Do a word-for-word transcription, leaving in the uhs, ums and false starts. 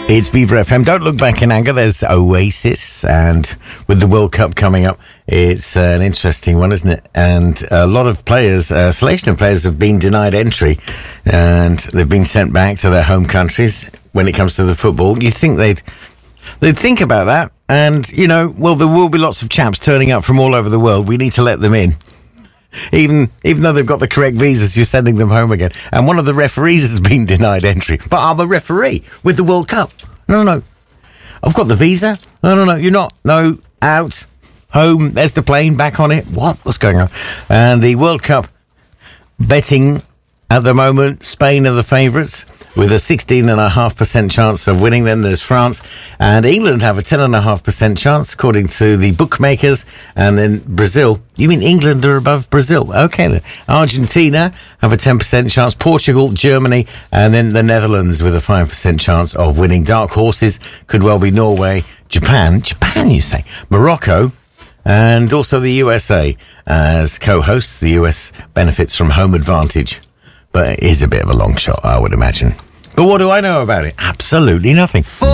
It's Viva F M. Don't look back in anger. There's Oasis, and with the World Cup coming up, it's uh, an interesting one, isn't it? And a lot of players, a selection of players have been denied entry, and they've been sent back to their home countries when it comes to the football. You think they'd they'd think about that, and, you know, well, there will be lots of chaps turning up from all over the world. We need to let them in. Even even though they've got the correct visas, you're sending them home again. And one of the referees has been denied entry. But I'm a referee with the World Cup. No, no. I've got the visa. No, no, no. You're not. No. Out. Home. There's the plane. Back on it. What? What's going on? And the World Cup betting at the moment, Spain are the favourites with a sixteen point five percent chance of winning. Then there's France, and England have a ten point five percent chance, according to the bookmakers. And then Brazil. You mean England are above Brazil? Okay then. Argentina have a ten percent chance, Portugal, Germany, and then the Netherlands with a five percent chance of winning. Dark horses could well be Norway, Japan, Japan you say, Morocco, and also the U S A as co-hosts. The U S benefits from home advantage, but it is a bit of a long shot, I would imagine. But what do I know about it? Absolutely nothing.